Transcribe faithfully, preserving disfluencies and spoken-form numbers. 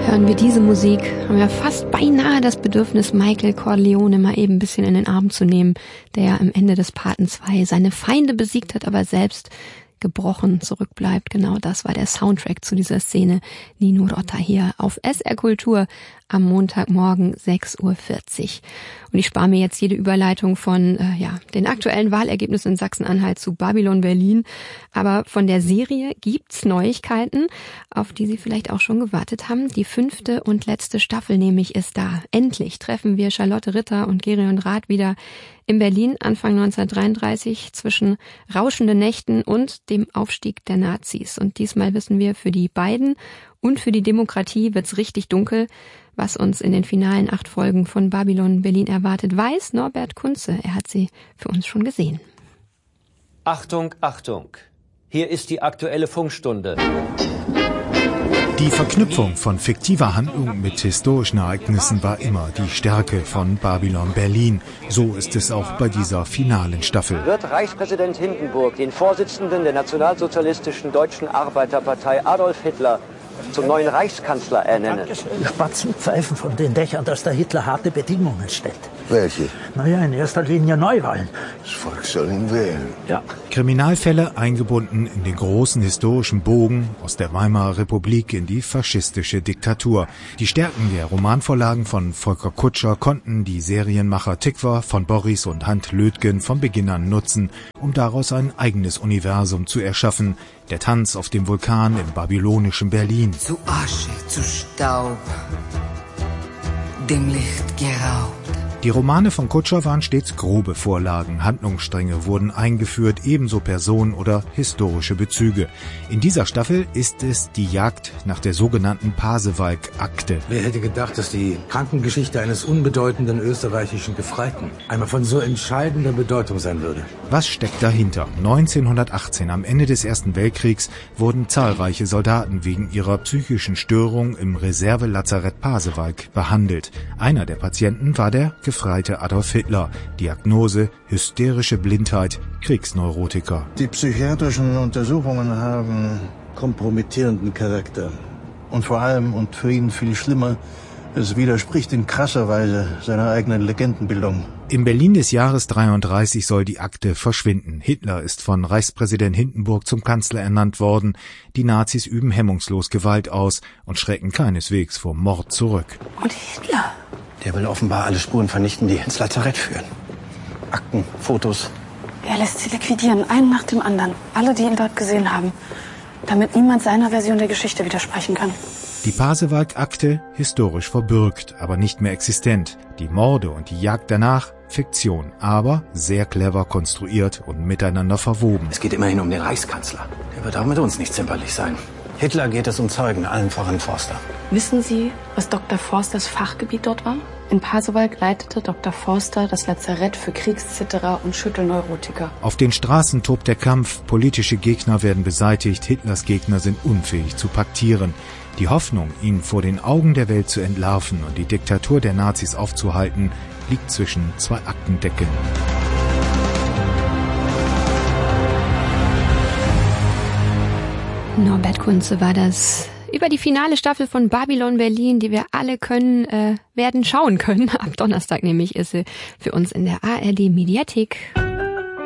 Hören wir diese Musik, haben wir fast beinahe das Bedürfnis, Michael Corleone mal eben ein bisschen in den Arm zu nehmen, der ja am Ende des Paten zwei seine Feinde besiegt hat, aber selbst gebrochen zurückbleibt. Genau das war der Soundtrack zu dieser Szene. Nino Rota hier auf S R Kultur am Montagmorgen sechs Uhr vierzig. Und ich spare mir jetzt jede Überleitung von äh, ja den aktuellen Wahlergebnissen in Sachsen-Anhalt zu Babylon Berlin. Aber von der Serie gibt's Neuigkeiten, auf die Sie vielleicht auch schon gewartet haben. Die fünfte und letzte Staffel nämlich ist da. Endlich treffen wir Charlotte Ritter und Gerion Rath wieder in Berlin Anfang neunzehnhundertdreiunddreißig zwischen rauschenden Nächten und dem Aufstieg der Nazis. Und diesmal wissen wir, für die beiden und für die Demokratie wird's richtig dunkel. Was uns in den finalen acht Folgen von Babylon Berlin erwartet, weiß Norbert Kunze. Er hat sie für uns schon gesehen. Achtung, Achtung! Hier ist die aktuelle Funkstunde. Die Verknüpfung von fiktiver Handlung mit historischen Ereignissen war immer die Stärke von Babylon Berlin. So ist es auch bei dieser finalen Staffel. Wird Reichspräsident Hindenburg den Vorsitzenden der nationalsozialistischen Deutschen Arbeiterpartei Adolf Hitler zum neuen Reichskanzler ernennen? Die Spatzen pfeifen von den Dächern, dass der Hitler harte Bedingungen stellt. Welche? Naja, in erster Linie Neuwahlen. Das Volk soll ihn wählen. Ja. Kriminalfälle eingebunden in den großen historischen Bogen aus der Weimarer Republik in die faschistische Diktatur. Die Stärken der Romanvorlagen von Volker Kutscher konnten die Serienmacher Tikva von Borries und Hand Lötgen von Beginn an nutzen, um daraus ein eigenes Universum zu erschaffen. Der Tanz auf dem Vulkan im babylonischen Berlin. Zu Asche, zu Staub, dem Licht geraubt. Die Romane von Kutscher waren stets grobe Vorlagen, Handlungsstränge wurden eingeführt, ebenso Personen oder historische Bezüge. In dieser Staffel ist es die Jagd nach der sogenannten Pasewalk-Akte. Wer hätte gedacht, dass die Krankengeschichte eines unbedeutenden österreichischen Gefreiten einmal von so entscheidender Bedeutung sein würde? Was steckt dahinter? neunzehnhundertachtzehn, am Ende des Ersten Weltkriegs, wurden zahlreiche Soldaten wegen ihrer psychischen Störung im Reservelazarett Pasewalk behandelt. Einer der Patienten war der Gefreite Adolf Hitler. Diagnose: hysterische Blindheit, Kriegsneurotiker. Die psychiatrischen Untersuchungen haben kompromittierenden Charakter. Und vor allem, und für ihn viel schlimmer, es widerspricht in krasser Weise seiner eigenen Legendenbildung. Im Berlin des Jahres dreiunddreißig soll die Akte verschwinden. Hitler ist von Reichspräsident Hindenburg zum Kanzler ernannt worden. Die Nazis üben hemmungslos Gewalt aus und schrecken keineswegs vor Mord zurück. Und Hitler? Der will offenbar alle Spuren vernichten, die ins Lazarett führen. Akten, Fotos. Er lässt sie liquidieren, einen nach dem anderen. Alle, die ihn dort gesehen haben. Damit niemand seiner Version der Geschichte widersprechen kann. Die Pasewalk-Akte historisch verbürgt, aber nicht mehr existent. Die Morde und die Jagd danach Fiktion, aber sehr clever konstruiert und miteinander verwoben. Es geht immerhin um den Reichskanzler. Der wird auch mit uns nicht zimperlich sein. Hitler geht es um Zeugen, allen voran Forster. Wissen Sie, was Doktor Forsters Fachgebiet dort war? In Pasewalk leitete Doktor Forster das Lazarett für Kriegszitterer und Schüttelneurotiker. Auf den Straßen tobt der Kampf, politische Gegner werden beseitigt, Hitlers Gegner sind unfähig zu paktieren. Die Hoffnung, ihn vor den Augen der Welt zu entlarven und die Diktatur der Nazis aufzuhalten, liegt zwischen zwei Aktendecken. Norbert Kunze war das über die finale Staffel von Babylon Berlin, die wir alle können, äh, werden schauen können. Ab Donnerstag nämlich ist sie für uns in der A R D Mediathek.